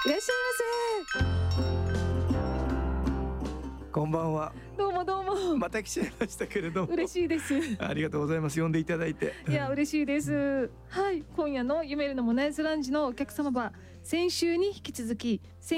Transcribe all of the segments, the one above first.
いらっしゃいませ。 こんばんは。 どうもどうも。 また来ちゃいましたけれども嬉しいです。 ありがとうございます。呼んでいただいて。 いや嬉しいです。はい、今夜の夢のモナイズランジのお客様は先週に引き続き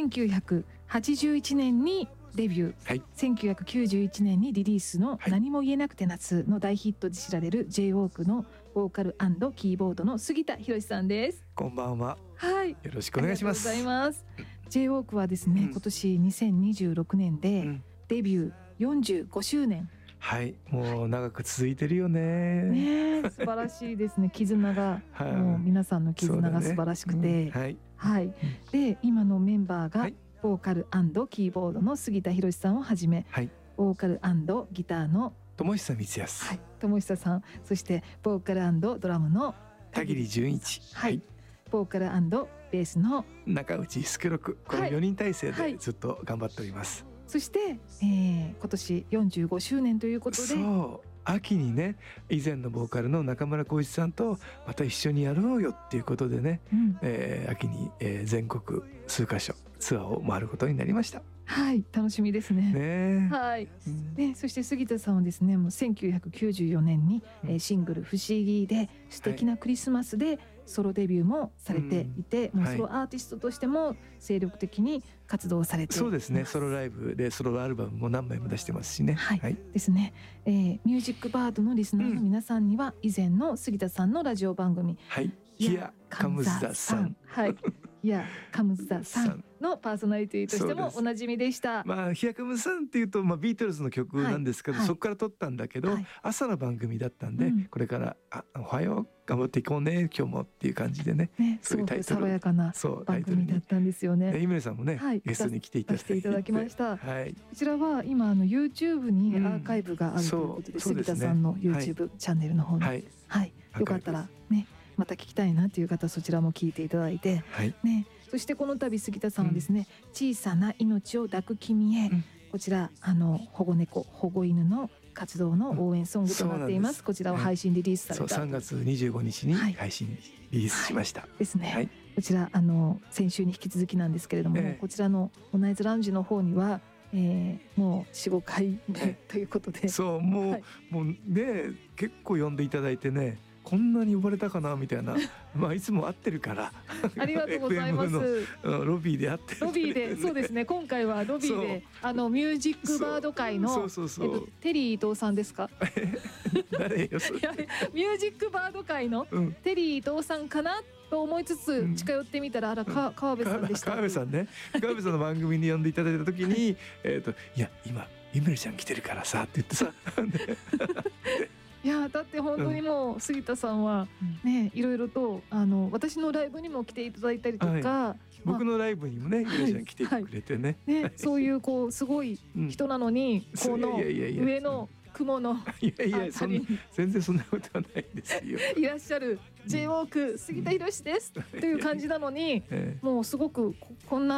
1981年にデビュー、はい、1991年にリリースの何も言えなくて夏の大ヒットで知られる J-WALK のボーカル&キーボードの杉田博さんです。 こんばんは。 はい、 よろしくお願いします。 ありがとうございます。J-WALK はですね、今年2026年でデビュー45周年。 はい、もう長く続いてるよね。 ね、素晴らしいですね。絆が、もう皆さんの絆が素晴らしくて、はいはい。で、今のメンバーがボーカル&キーボードの杉田博さんをはじめ、はい、ボーカル&ギターの友久光康、 はい、友久さん、そしてボーカル&ドラムの田切純一、 はい、ボーカル&ベースの中内助六、この4人体制でずっと頑張っております。 そして、今年45周年ということで、 そう秋にね、以前のボーカルの中村浩一さんとまた一緒にやろうよっていうことでね、秋に、全国数カ所ツアーを回ることになりました。 はい、楽しみですね。はい、でそして杉田さんはですね、もう1994年に、シングル「不思議」で素敵なクリスマスでソロデビューもされていて、もうソロアーティストとしても精力的に活動されています。 そうですね、ソロライブでソロアルバムも何枚も出してますしね。 はい、はい、ですね、ミュージックバードのリスナーの皆さんには、以前の杉田さんのラジオ番組「 Here Comes the Sun」 はいHere Comes the Sun のパーソナリティとしてもおなじみでした。 まあHere Comes the Sunっていうと、ビートルズの曲なんですけど、そこから撮ったんだけど、朝の番組だったんで、これからおはよう頑張っていこうね今日もっていう感じでね、 すごく爽やかな番組だったんですよね。 井村さんもね、ゲストに来ていただきました。こちらは今YouTube にアーカイブがあるということで、杉田さんの YouTube チャンネルの方に、はい、よかったらね、また聞きたいなという方、そちらも聞いていただいて、ね、そしてこの度杉田さんはですね、小さな命を抱く君へ、こちら保護猫保護犬の活動の応援ソングとなっています。こちらを配信リリースされた、 3月25日に配信リリースしました。 ですね。こちら先週に引き続きなんですけれども、こちらのモナイズラウンジの方にはもう 4,5 回目ということで、 そうもうね、結構呼んでいただいてね、こんなに呼ばれたかなみたいないつも会ってるからありがとうございます。 ロビーで会ってる、 ロビーで、そうですね、今回はロビーでミュージックバード界のテリー伊藤さんですか誰よそれミュージックバード界のテリー伊藤さんかなと思いつつ近寄ってみたら、あら川辺さんでした。 川辺さんね、川辺さんの番組に呼んでいただいた時にいや今ゆめるちゃん来てるからさって言ってさいやだって本当にもう杉田さんはね、いろいろと私のライブにも来ていただいたりとか、 僕のライブにもね、ゆめちゃん来てくれてね、 そういうすごい人なのに、この上の雲のいや全然そんなことはないですよ。 いらっしゃる J-WALK 杉田博ですという感じなのに、もうすごくこんな